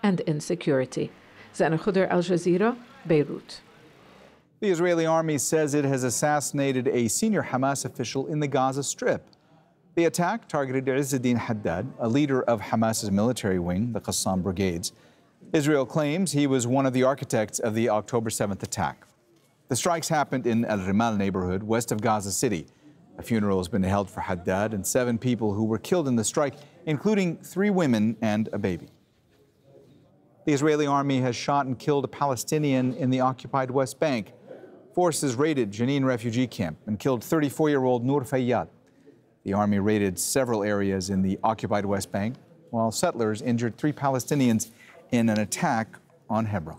and insecurity. Zana Khuder, Al Jazeera, Beirut. The Israeli army says it has assassinated a senior Hamas official in the Gaza Strip. The attack targeted Izzeddin Haddad, a leader of Hamas's military wing, the Qassam Brigades. Israel claims he was one of the architects of the October 7th attack. The strikes happened in Al Rimal neighborhood, west of Gaza City. A funeral has been held for Haddad and 7 people who were killed in the strike, including 3 women and a baby. The Israeli army has shot and killed a Palestinian in the occupied West Bank. Forces raided Jenin refugee camp and killed 34-year-old Noor Fayyad. The army raided several areas in the occupied West Bank, while settlers injured 3 Palestinians in an attack on Hebron.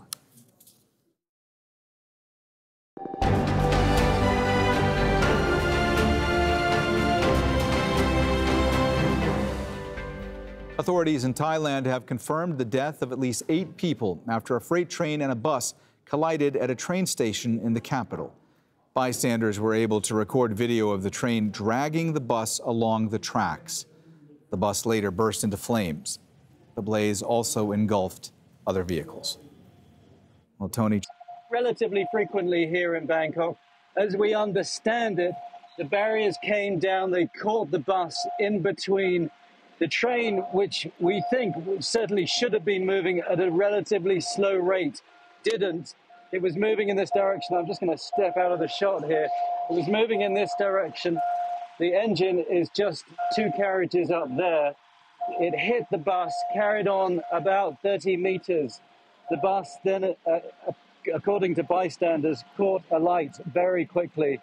Authorities in Thailand have confirmed the death of at least 8 people after a freight train and a bus collided at a train station in the capital. Bystanders were able to record video of the train dragging the bus along the tracks. The bus later burst into flames. The blaze also engulfed other vehicles. Well, Tony. Relatively frequently here in Bangkok, as we understand it, the barriers came down, they caught the bus in between the train, which we think certainly should have been moving at a relatively slow rate, didn't. It was moving in this direction. I'm just going to step out of the shot here. It was moving in this direction. The engine is just 2 carriages up there. It hit the bus, carried on about 30 meters. The bus then, according to bystanders, caught alight very quickly.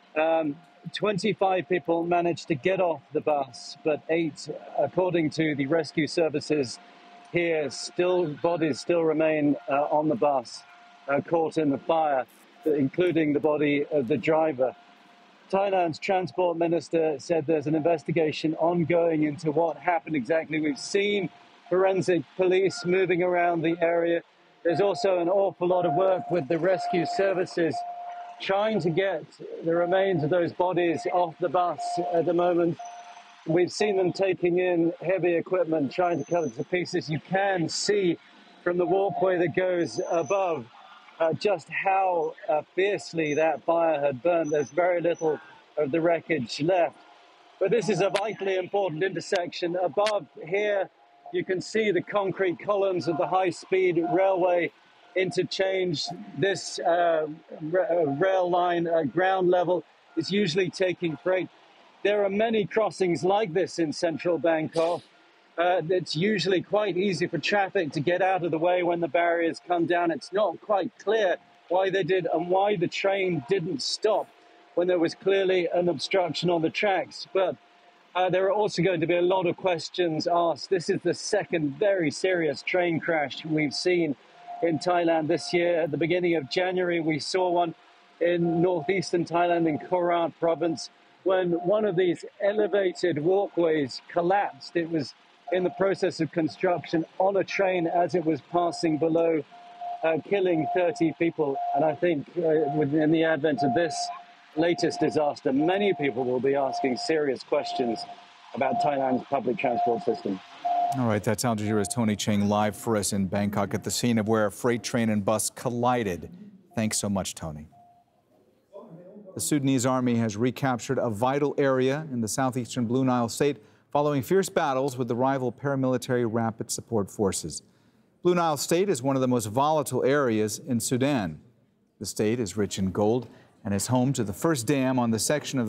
25 people managed to get off the bus, but 8, according to the rescue services here, bodies still remain on the bus, caught in the fire, including the body of the driver. Thailand's transport minister said there's an investigation ongoing into what happened exactly. We've seen forensic police moving around the area. There's also an awful lot of work with the rescue services trying to get the remains of those bodies off the bus at the moment. We've seen them taking in heavy equipment, trying to cut it to pieces. You can see from the walkway that goes above just how fiercely that fire had burned. There's very little of the wreckage left. But this is a vitally important intersection. Above here, you can see the concrete columns of the high-speed railway interchange. This rail line at ground level is usually taking freight. There are many crossings like this in central Bangkok. It's usually quite easy for traffic to get out of the way when the barriers come down. It's not quite clear why they did and why the train didn't stop when there was clearly an obstruction on the tracks. But there are also going to be a lot of questions asked. This is the second very serious train crash we've seen in Thailand this year. At the beginning of January, we saw one in northeastern Thailand in Korat province when one of these elevated walkways collapsed. It was in the process of construction on a train as it was passing below, killing 30 people. And I think in the advent of this latest disaster, many people will be asking serious questions about Thailand's public transport system. All right, that's Al Jazeera's Tony Cheng live for us in Bangkok at the scene of where a freight train and bus collided. Thanks so much, Tony. The Sudanese army has recaptured a vital area in the southeastern Blue Nile state following fierce battles with the rival paramilitary Rapid Support Forces. Blue Nile State is one of the most volatile areas in Sudan. The state is rich in gold and is home to the first dam on the section of